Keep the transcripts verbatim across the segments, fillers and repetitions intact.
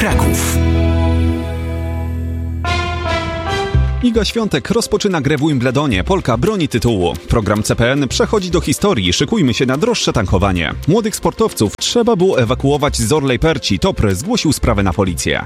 Kraków. Iga Świątek rozpoczyna grę w Wimbledonie. Polka broni tytułu. Program C P N przechodzi do historii. Szykujmy się na droższe tankowanie. Młodych sportowców trzeba było ewakuować z Orlej Perci. Topr zgłosił sprawę na policję.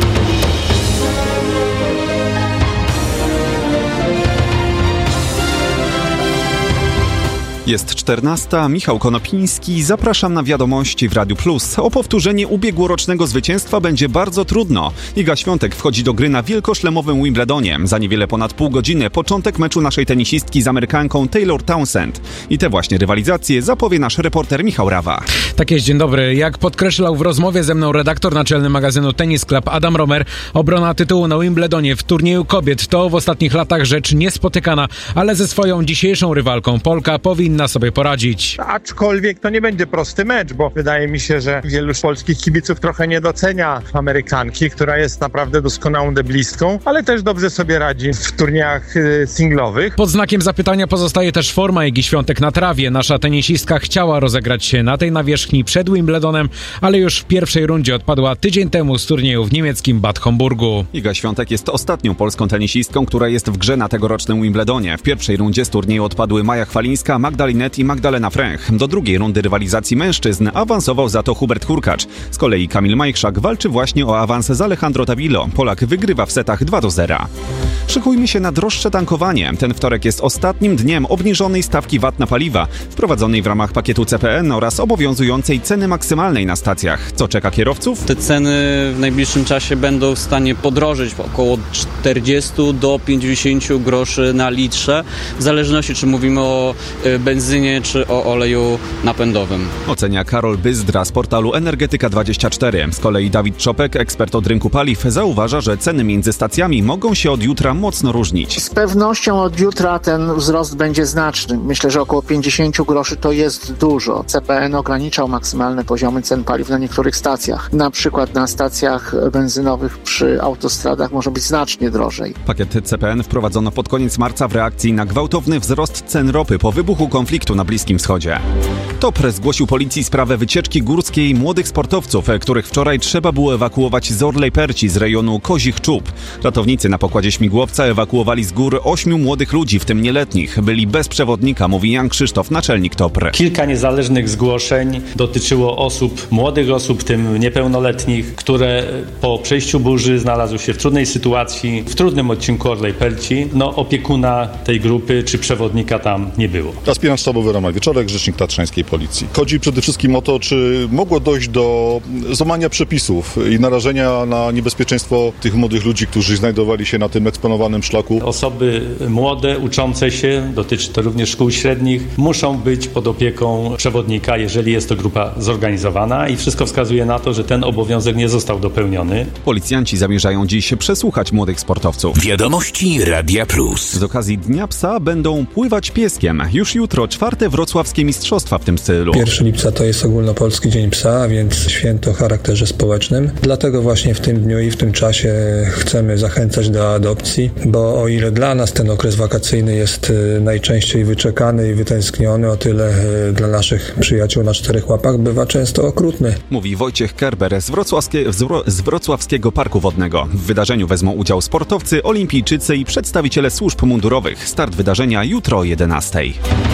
Jest czternasta, Michał Konopiński, zapraszam na wiadomości w Radiu Plus. O powtórzenie ubiegłorocznego zwycięstwa będzie bardzo trudno. Iga Świątek wchodzi do gry na wielkoszlemowym Wimbledonie. Za niewiele ponad pół godziny początek meczu naszej tenisistki z Amerykanką Taylor Townsend. I te właśnie rywalizacje zapowie nasz reporter Michał Rawa. Tak jest, dzień dobry. Jak podkreślał w rozmowie ze mną redaktor naczelny magazynu Tennis Club Adam Romer, obrona tytułu na Wimbledonie w turnieju kobiet to w ostatnich latach rzecz niespotykana, ale ze swoją dzisiejszą rywalką Polka powinna na sobie poradzić. Aczkolwiek to nie będzie prosty mecz, bo wydaje mi się, że wielu polskich kibiców trochę nie docenia Amerykanki, która jest naprawdę doskonałą deblistką, ale też dobrze sobie radzi w turniejach singlowych. Pod znakiem zapytania pozostaje też forma Igi Świątek na trawie. Nasza tenisistka chciała rozegrać się na tej nawierzchni przed Wimbledonem, ale już w pierwszej rundzie odpadła tydzień temu z turnieju w niemieckim Bad Homburgu. Iga Świątek jest ostatnią polską tenisistką, która jest w grze na tegorocznym Wimbledonie. W pierwszej rundzie z turnieju odpadły Maja Chwalińska, Magda Linet i Magdalena Fręch. Do drugiej rundy rywalizacji mężczyzn awansował za to Hubert Hurkacz. Z kolei Kamil Majchrzak walczy właśnie o awans z Alejandro Tavillo. Polak wygrywa w setach dwa do zera. Szykujmy się na droższe tankowanie. Ten wtorek jest ostatnim dniem obniżonej stawki V A T na paliwa, wprowadzonej w ramach pakietu C P N oraz obowiązującej ceny maksymalnej na stacjach. Co czeka kierowców? Te ceny w najbliższym czasie będą w stanie podrożyć około czterdzieści do pięćdziesięciu groszy na litrze, w zależności czy mówimy o benzynie czy o oleju napędowym. Ocenia Karol Byzdra z portalu Energetyka dwadzieścia cztery. Z kolei Dawid Czopek, ekspert od rynku paliw, zauważa, że ceny między stacjami mogą się od jutra mocno różnić. Z pewnością od jutra ten wzrost będzie znaczny. Myślę, że około pięćdziesiąt groszy to jest dużo. C P N ograniczał maksymalne poziomy cen paliw na niektórych stacjach. Na przykład na stacjach benzynowych przy autostradach może być znacznie drożej. Pakiet C P N wprowadzono pod koniec marca w reakcji na gwałtowny wzrost cen ropy po wybuchu konfliktu na Bliskim Wschodzie. Topr zgłosił policji sprawę wycieczki górskiej młodych sportowców, których wczoraj trzeba było ewakuować z Orlej Perci z rejonu Kozich Czub. Ratownicy na pokładzie śmigłowca ewakuowali z gór ośmiu młodych ludzi, w tym nieletnich. Byli bez przewodnika, mówi Jan Krzysztof, naczelnik Topr. Kilka niezależnych zgłoszeń dotyczyło osób, młodych osób, w tym niepełnoletnich, które po przejściu burzy znalazły się w trudnej sytuacji, w trudnym odcinku Orlej Perci. No, opiekuna tej grupy czy przewodnika tam nie było. Aspirant sztabowy Roman Wieczorek, rzecznik tatrzańskiej policji. Chodzi przede wszystkim o to, czy mogło dojść do złamania przepisów i narażenia na niebezpieczeństwo tych młodych ludzi, którzy znajdowali się na tym eksponowanym szlaku. Osoby młode, uczące się, dotyczy to również szkół średnich, muszą być pod opieką przewodnika, jeżeli jest to grupa zorganizowana i wszystko wskazuje na to, że ten obowiązek nie został dopełniony. Policjanci zamierzają dziś przesłuchać młodych sportowców. Wiadomości Radia Plus. Z okazji Dnia Psa będą pływać pieskiem. Już jutro czwarte wrocławskie mistrzostwa w tym stylu. pierwszego lipca to jest ogólnopolski Dzień Psa, a więc święto o charakterze społecznym. Dlatego właśnie w tym dniu i w tym czasie chcemy zachęcać do adopcji, bo o ile dla nas ten okres wakacyjny jest najczęściej wyczekany i wytęskniony, o tyle dla naszych przyjaciół na czterech łapach bywa często okrutny. Mówi Wojciech Kerber z, wrocławskie, z Wrocławskiego Parku Wodnego. W wydarzeniu wezmą udział sportowcy, olimpijczycy i przedstawiciele służb mundurowych. Start wydarzenia jutro o jedenastej.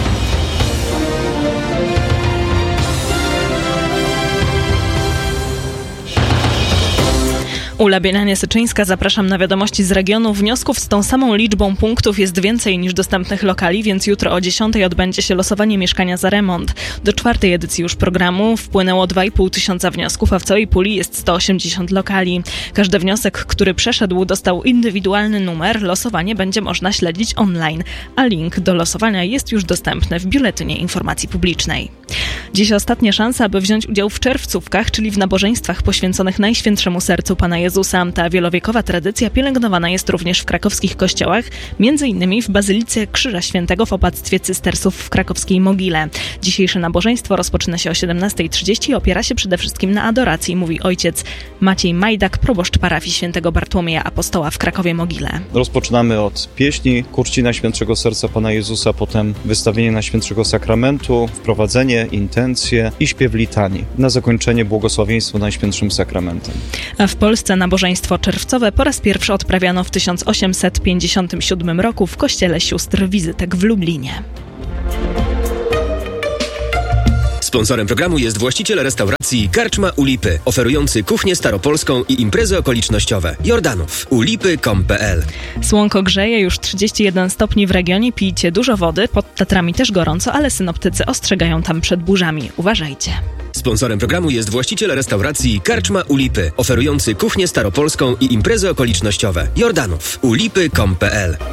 Ula Bienianie-Syczyńska, zapraszam na wiadomości z regionu. Wniosków z tą samą liczbą punktów jest więcej niż dostępnych lokali, więc jutro o dziesiątej odbędzie się losowanie mieszkania za remont. Do czwartej edycji już programu wpłynęło dwa i pół tysiąca wniosków, a w całej puli jest sto osiemdziesiąt lokali. Każdy wniosek, który przeszedł, dostał indywidualny numer. Losowanie będzie można śledzić online, a link do losowania jest już dostępny w Biuletynie Informacji Publicznej. Dziś ostatnia szansa, aby wziąć udział w czerwcówkach, czyli w nabożeństwach poświęconych Najświętszemu Sercu Pana Jezusa. Jezusa. Ta wielowiekowa tradycja pielęgnowana jest również w krakowskich kościołach, między innymi w Bazylice Krzyża Świętego w opactwie cystersów w krakowskiej Mogile. Dzisiejsze nabożeństwo rozpoczyna się o siedemnasta trzydzieści i opiera się przede wszystkim na adoracji, mówi ojciec Maciej Majdak, proboszcz parafii Świętego Bartłomieja Apostoła w Krakowie Mogile. Rozpoczynamy od pieśni Kurci Najświętszego Serca Pana Jezusa, potem wystawienie Najświętszego Sakramentu, wprowadzenie, intencje i śpiew litanii. Na zakończenie błogosławieństwo Najświętszym Sakramentem. A w Polsce nabożeństwo czerwcowe po raz pierwszy odprawiano w tysiąc osiemset pięćdziesiątym siódmym roku w kościele sióstr Wizytek w Lublinie. Sponsorem programu jest właściciel restauracji Karczma u Lipy, oferujący kuchnię staropolską i imprezy okolicznościowe. Jordanów. u lipy kropka com kropka p l. Słonko grzeje, już trzydzieści jeden stopni w regionie, pijcie dużo wody, pod Tatrami też gorąco, ale synoptycy ostrzegają tam przed burzami. Uważajcie. Sponsorem programu jest właściciel restauracji Karczma u Lipy, oferujący kuchnię staropolską i imprezy okolicznościowe. Jordanów. u lipy kropka com kropka p l.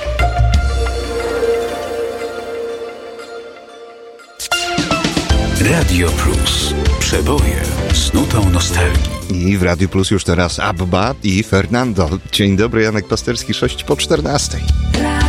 Radio Plus. Przeboje z nutą nostalgii. I w Radio Plus już teraz Abba i Fernando. Dzień dobry, Janek Pasterski, sześć po czternastej.